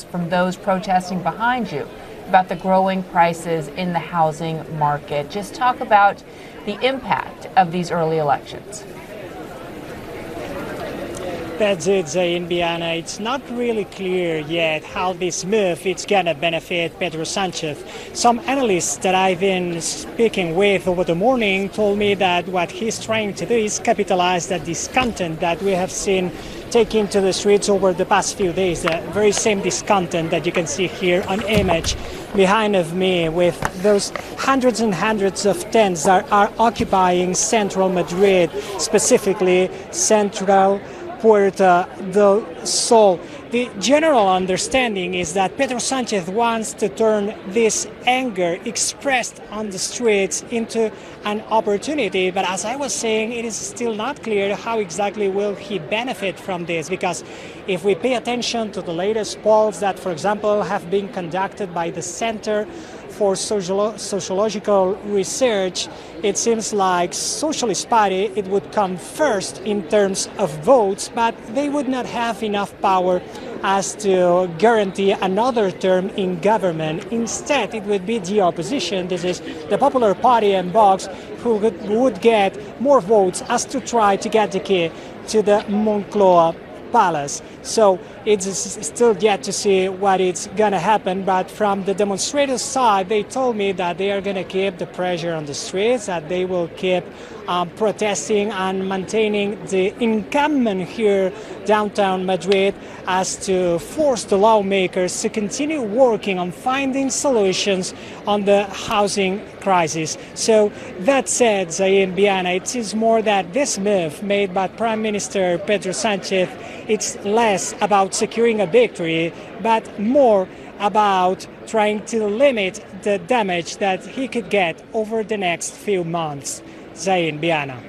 from those protesting behind you about the growing prices in the housing market. Just talk about the impact of these early elections. That's it, Zain Biana. It's not really clear yet how this move is going to benefit Pedro Sanchez. Some analysts that I've been speaking with over the morning told me that what he's trying to do is capitalize that discontent that we have seen taking to the streets over the past few days, the very same discontent that you can see here on image behind of me, with those hundreds and hundreds of tents that are occupying central Madrid, specifically central Puerta del Sol. The general understanding is that Pedro Sanchez wants to turn this anger expressed on the streets into an opportunity. But as I was saying, it is still not clear how exactly will he benefit from this, because if we pay attention to the latest polls that, for example, have been conducted by the Center for Sociological Research, it seems like Socialist Party, it would come first in terms of votes, but they would not have enough power as to guarantee another term in government. Instead, it would be the opposition, this is the Popular Party and Vox, who would get more votes as to try to get the key to the Moncloa Palace. So it's still yet to see what is going to happen, but from the demonstrators' side, they told me that they are going to keep the pressure on the streets, that they will keep protesting and maintaining the incumbent here downtown Madrid, as to force the lawmakers to continue working on finding solutions on the housing crisis. So that said, Zain Biana, it is more that this move made by Prime Minister Pedro Sanchez, it's less about securing a victory, but more about trying to limit the damage that he could get over the next few months. Zain Biana.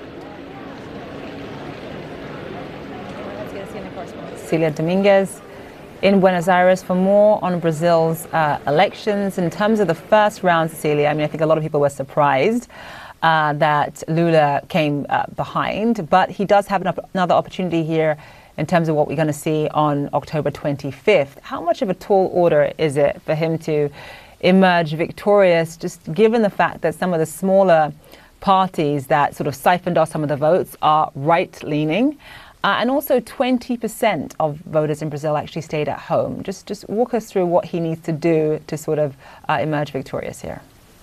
Cecilia Dominguez in Buenos Aires for more on Brazil's elections. In terms of the first round, Cecilia, I mean, I think a lot of people were surprised that Lula came behind, but he does have another opportunity here in terms of what we're going to see on October 25th. How much of a tall order is it for him to emerge victorious, just given the fact that some of the smaller parties that sort of siphoned off some of the votes are right-leaning? And also 20% of voters in Brazil actually stayed at home. Just walk us through what he needs to do to sort of emerge victorious here.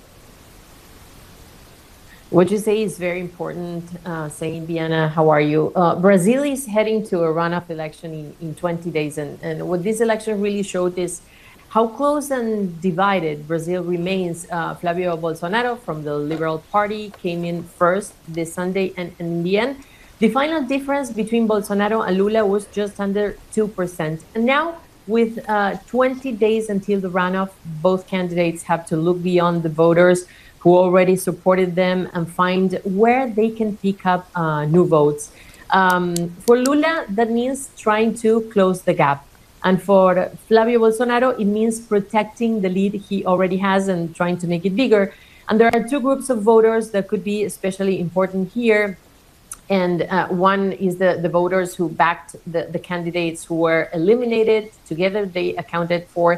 What you say is very important, Zain Biana. How are you? Brazil is heading to a runoff election in 20 days. And what this election really showed is how close and divided Brazil remains. Flavio Bolsonaro from the Liberal Party came in first this Sunday, and in the end, the final difference between Bolsonaro and Lula was just under 2%. And now, with 20 days until the runoff, both candidates have to look beyond the voters who already supported them and find where they can pick up new votes. For Lula, that means trying to close the gap. And for Flavio Bolsonaro, it means protecting the lead he already has and trying to make it bigger. And there are two groups of voters that could be especially important here. And one is the voters who backed the candidates who were eliminated. Together, they accounted for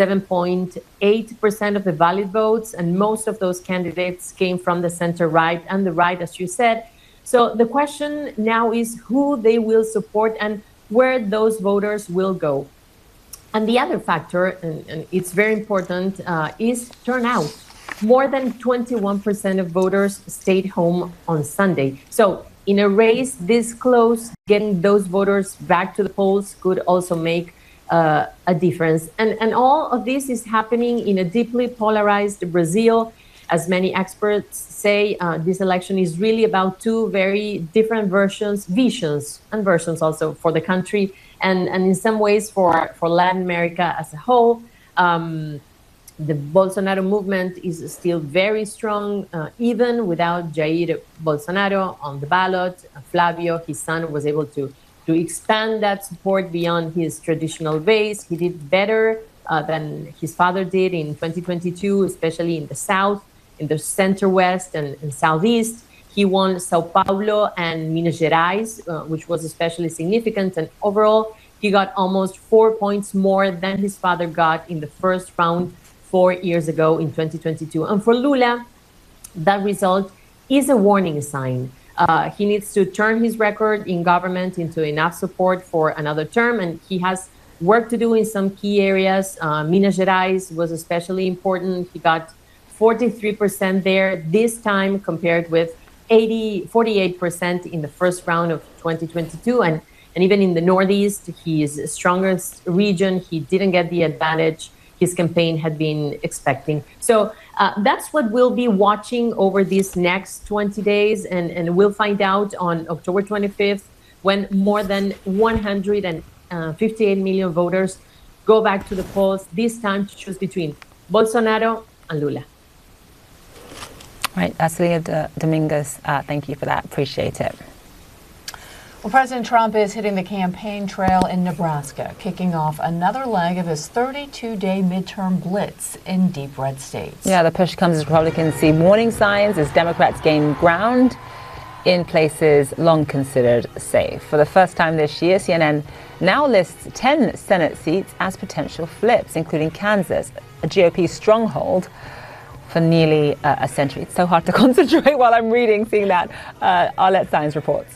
7.8% of the valid votes. And most of those candidates came from the center-right and the right, as you said. So the question now is who they will support and where those voters will go. And the other factor, and it's very important, is turnout. More than 21% of voters stayed home on Sunday. So in a race this close, getting those voters back to the polls could also make a difference. And all of this is happening in a deeply polarized Brazil. As many experts say, this election is really about two very different visions and versions also for the country, and in some ways for Latin America as a whole. The Bolsonaro movement is still very strong, even without Jair Bolsonaro on the ballot. Flavio, his son, was able to expand that support beyond his traditional base. He did better than his father did in 2022, especially in the South, in the Center-West and Southeast. He won Sao Paulo and Minas Gerais, which was especially significant. And overall, He got almost 4 points more than his father got in the first round 4 years ago in 2022. And for Lula, that result is a warning sign. He needs to turn his record in government into enough support for another term, and he has work to do in some key areas. Minas Gerais was especially important. He got 43% there this time compared with 48% in the first round of 2022. And even in the Northeast, his strongest region, he didn't get the advantage his campaign had been expecting. So that's what we'll be watching over these next 20 days. And we'll find out on October 25th when more than 158 million voters go back to the polls, this time to choose between Bolsonaro and Lula. Right, Celia Dominguez, thank you for that. Appreciate it. Well, President Trump is hitting the campaign trail in Nebraska, kicking off another leg of his 32-day midterm blitz in deep red states. Yeah, the push comes as Republicans see warning signs as Democrats gain ground in places long considered safe. For the first time this year, CNN now lists 10 Senate seats as potential flips, including Kansas, a GOP stronghold for nearly a century. It's so hard to concentrate while I'm seeing that. Arlette Saenz reports.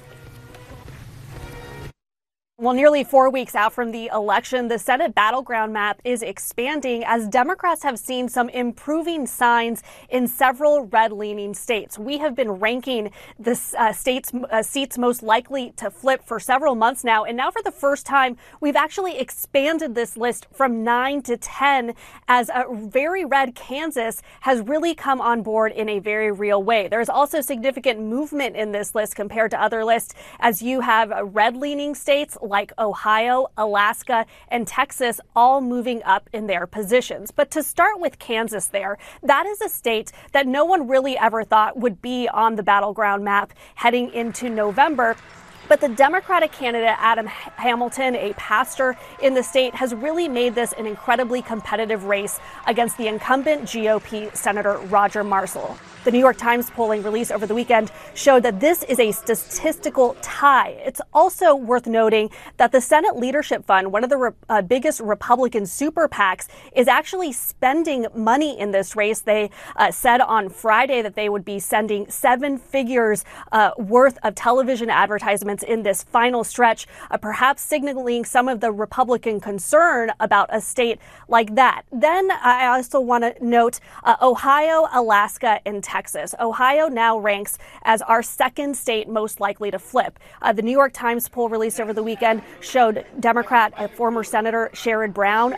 Well, nearly 4 weeks out from the election, the Senate battleground map is expanding as Democrats have seen some improving signs in several red-leaning states. We have been ranking the states' seats most likely to flip for several months now, and now for the first time, we've actually expanded this list from 9 to 10 as a very red Kansas has really come on board in a very real way. There's also significant movement in this list compared to other lists as you have red-leaning states like Ohio, Alaska, and Texas all moving up in their positions. But to start with Kansas there, that is a state that no one really ever thought would be on the battleground map heading into November. But the Democratic candidate, Adam Hamilton, a pastor in the state, has really made this an incredibly competitive race against the incumbent GOP Senator Roger Marshall. The New York Times polling released over the weekend showed that this is a statistical tie. It's also worth noting that the Senate Leadership Fund, one of the biggest Republican super PACs, is actually spending money in this race. They said on Friday that they would be sending 7 figures worth of television advertisements in this final stretch, perhaps signaling some of the Republican concern about a state like that. Then I also want to note Ohio, Alaska, and Texas. Ohio now ranks as our second state most likely to flip. The New York Times poll released over the weekend showed Democrat, former Senator Sherrod Brown,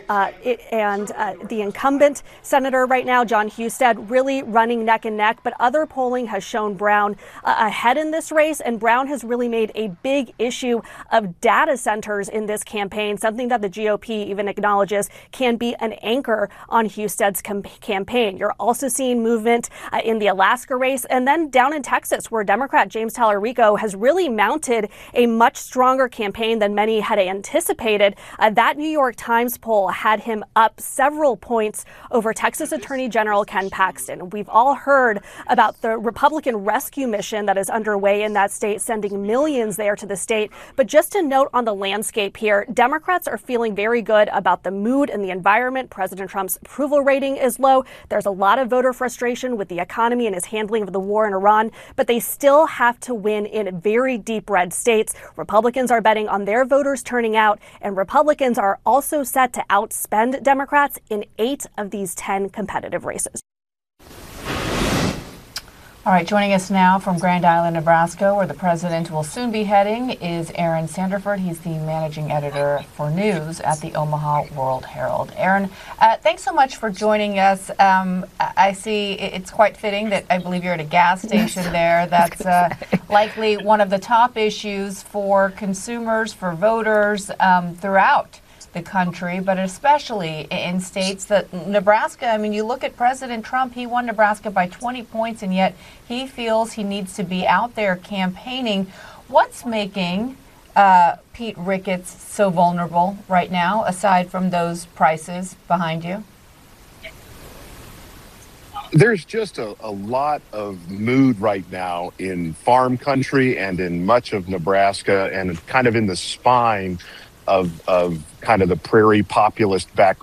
and the incumbent senator right now, Jon Husted, really running neck and neck. But other polling has shown Brown ahead in this race, and Brown has really made a big issue of data centers in this campaign, something that the GOP even acknowledges can be an anchor on Husted's campaign. You're also seeing movement in the Alaska race, and then down in Texas, where Democrat James Talerico has really mounted a much stronger campaign than many had anticipated. That New York Times poll had him up several points over Texas Attorney General Ken Paxton. We've all heard about the Republican rescue mission that is underway in that state, sending millions there to the state. But just to note on the landscape here, Democrats are feeling very good about the mood and the environment. President Trump's approval rating is low. There's a lot of voter frustration with the economy and his handling of the war in Iran, but they still have to win in very deep red states. Republicans are betting on their voters turning out, and Republicans are also set to outspend Democrats in 8 of these 10 competitive races. All right, joining us now from Grand Island, Nebraska, where the president will soon be heading, is Aaron Sanderford. He's the managing editor for news at the Omaha World Herald. Aaron, thanks so much for joining us. I see it's quite fitting that I believe you're at a gas station there. That's likely one of the top issues for consumers, for voters throughout the country, but especially in states that Nebraska, I mean, you look at President Trump, he won Nebraska by 20 points, and yet he feels he needs to be out there campaigning. What's making Pete Ricketts so vulnerable right now, aside from those prices behind you? There's just a lot of mood right now in farm country and in much of Nebraska and kind of in the spine of kind of the prairie populist background